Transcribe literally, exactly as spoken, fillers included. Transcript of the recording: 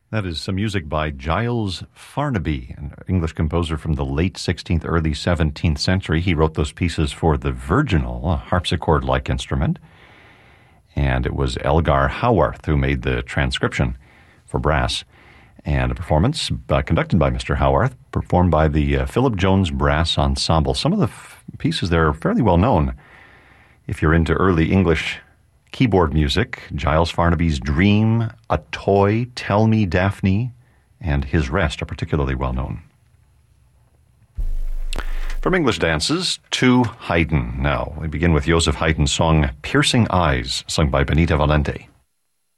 That is some music by Giles Farnaby, an English composer from the late sixteenth, early seventeenth century. He wrote those pieces for the virginal, a harpsichord-like instrument. And it was Elgar Howarth who made the transcription for brass. And a performance uh, conducted by Mister Howarth, performed by the uh, Philip Jones Brass Ensemble. Some of the f- pieces there are fairly well known. If you're into early English keyboard music, Giles Farnaby's Dream, A Toy, Tell Me Daphne, and His Rest are particularly well known. From English dances to Haydn now. We begin with Joseph Haydn's song Piercing Eyes, sung by Benita Valente.